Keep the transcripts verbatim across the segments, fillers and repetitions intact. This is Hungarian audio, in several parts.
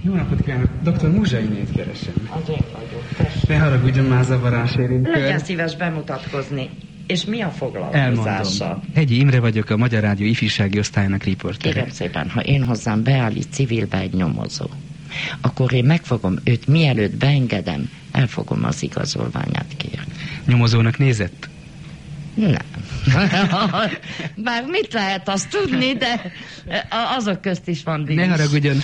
Jó napot kívánok! doktor Muzsainét keresem. Az én vagyok, tessék. Ne haragudjon már zavarás érint. Legyen szíves bemutatkozni. És mi a foglalkozása? Elmondom. Hegyi Imre vagyok, a Magyar Rádió ifjúsági osztályának riportere. Kérem szépen, ha én hozzám beállít civilbe egy nyomozó, akkor én megfogom őt, mielőtt beengedem, elfogom az igazolványát kérni. Nyomozónak nézett? Nem. Bár mit lehet azt tudni, de azok közt is van díj. Ne haragudjon.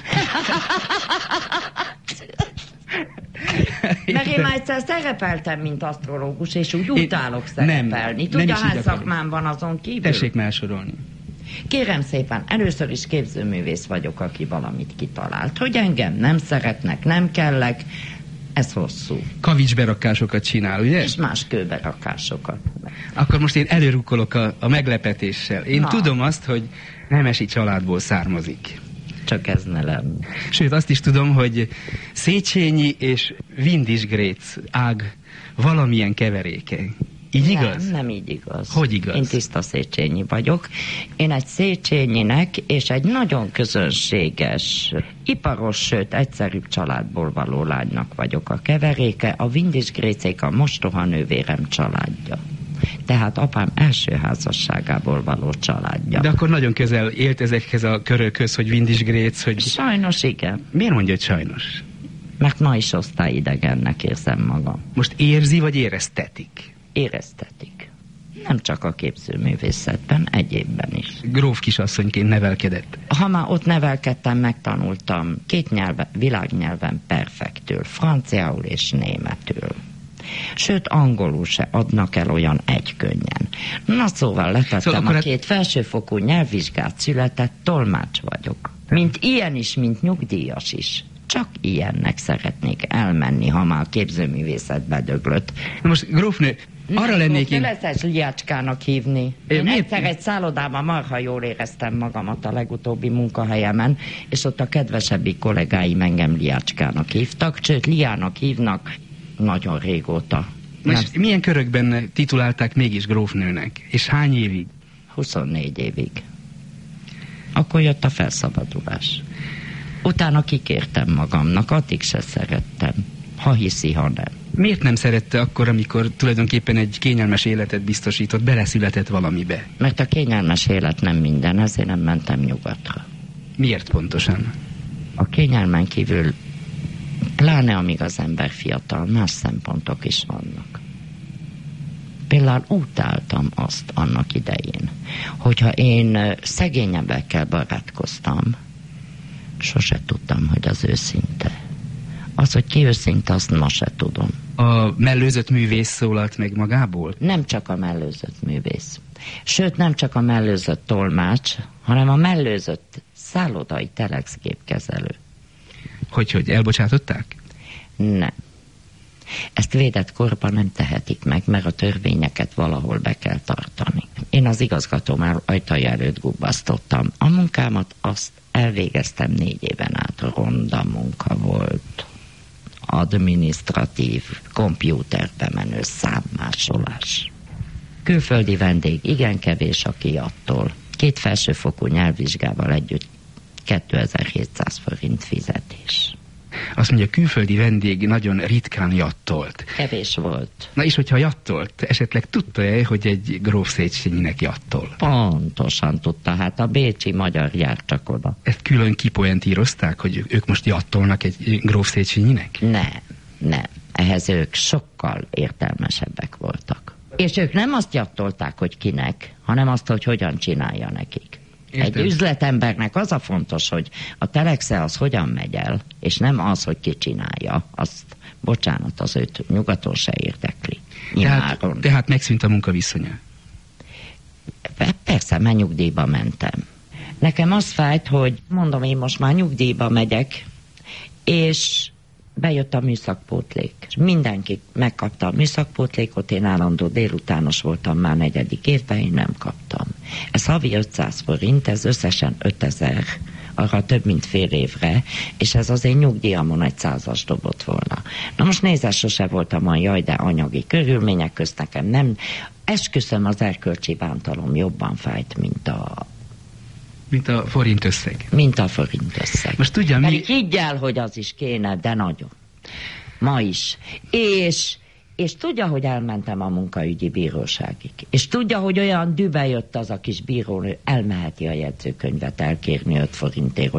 Mert én már egyszer szerepeltem, mint asztrológus, és úgy utálok szerepelni. Nem, Tudja, nem hány szakmám van azon kívül? Tessék felsorolni. Kérem szépen, először is képzőművész vagyok, aki valamit kitalált. Hogy engem nem szeretnek, nem kellek, ez hosszú. Kavicsberakásokat csinál, ugye? És más kőberakásokat. Akkor most én előrukkolok a, a meglepetéssel. Én Na. tudom azt, hogy nemesi családból származik. Csak ez ne lenne. Sőt, azt is tudom, hogy Széchenyi és Windisgrác ág valamilyen keveréke. Így igaz? Nem, nem így igaz. Hogy igaz? Én tiszta Széchenyi vagyok. Én egy Széchenyinek és egy nagyon közönséges, iparos, sőt egyszerűbb családból való lánynak vagyok a keveréke. A Windisgrácék a mostoha nővérem családja. Tehát apám első házasságából való családja. De akkor nagyon közel élt ezekhez a körökhöz, hogy Windisgrác, hogy... Sajnos igen. Miért mondja, hogy sajnos? Mert ma is osztályidegennek érzem magam. Most érzi, vagy éreztetik? Éreztetik. Nem csak a képzőművészetben, egyébben is. Gróf kisasszonyként nevelkedett. Ha már ott nevelkedtem, megtanultam két nyelven, világnyelven perfektül, franciául és németül. Sőt, angolul se adnak el olyan egykönnyen. Na szóval letettem szóval a két felsőfokú nyelvvizsgát született, tolmács vagyok. Mint ilyen is, mint nyugdíjas is. Csak ilyennek szeretnék elmenni, ha már a képzőművészetbe döglött. Na most, grófnő, arra lennék én... Ne lesz Liácskának hívni. É, én miért? egyszer egy szállodában marha jól éreztem magamat a legutóbbi munkahelyemen, és ott a kedvesebbik kollégáim engem Liácskának hívtak, sőt, Liának hívnak nagyon régóta. Most milyen körökben titulálták mégis grófnőnek? És hány évig? huszonnégy évig. Akkor jött a felszabadulás. Utána kikértem magamnak, addig se szerettem. Ha hiszi, ha nem. Miért nem szerette akkor, amikor tulajdonképpen egy kényelmes életet biztosított, beleszületett valamibe? Mert a kényelmes élet nem minden, ezért nem mentem nyugatra. Miért pontosan? A kényelmen kívül, pláne amíg az ember fiatal, más szempontok is vannak. Például utáltam azt annak idején, hogyha én szegényebbekkel barátkoztam, sose tudtam, hogy az őszinte. Az, hogy ki őszinte, azt ma se tudom. A mellőzött művész szólalt meg magából? Nem csak a mellőzött művész. Sőt, nem csak a mellőzött tolmács, hanem a mellőzött szállodai telexgépkezelő. Hogy, hogy elbocsátották? Nem. Ezt védett korban nem tehetik meg, mert a törvényeket valahol be kell tartani. Én az igazgatóm ajtaja előtt gubbasztottam. A munkámat azt elvégeztem négy éven át. Ronda munka volt. Adminisztratív, kompjúterbe menő számmásolás. Külföldi vendég igen kevés, aki attól. Két felsőfokú nyelvvizsgával együtt kétezer-hétszáz forint fizetés. Azt mondja, külföldi vendég nagyon ritkán jattolt. Kevés volt. Na és hogyha jattolt, esetleg tudta-e, hogy egy gróf Széchenyinek jattol? Pontosan tudta, hát a bécsi magyar jár csak oda. Ezt külön kipoentírozták, hogy ők most jattolnak egy gróf Széchenyinek? Nem, nem. Ehhez ők sokkal értelmesebbek voltak. És ők nem azt jattolták, hogy kinek, hanem azt, hogy hogyan csinálja nekik. Értem. Egy üzletembernek az a fontos, hogy a telexe az hogyan megy el, és nem az, hogy ki csinálja. Azt, bocsánat, az őt nyugaton se érdekli. Tehát, tehát megszűnt a munkaviszonya? Persze, mert nyugdíjba mentem. Nekem az fájt, hogy mondom, én most már nyugdíjba megyek, és bejött a műszakpótlék. Mindenki megkapta a műszakpótlékot, én állandó délutános voltam már negyedik évben, én nem kaptam. Ez havi ötszáz forint, ez összesen ötezer, arra több mint fél évre, és ez az én nyugdíjamon egy százas dobott volna. Na most nézze, sose voltam olyan, jaj, de anyagi körülmények közt nekem nem. Esküszöm, az erkölcsi bántalom jobban fájt, mint a Mint a forint összeg. Mint a forint összeg. Most tudja, mi... Pedig higgy el, hogy az is kéne, de nagyon. Ma is. És, és tudja, hogy elmentem a munkaügyi bíróságig. És tudja, hogy olyan dübe jött az a kis bírónő, elmeheti a jegyzőkönyvet elkérni öt forintért,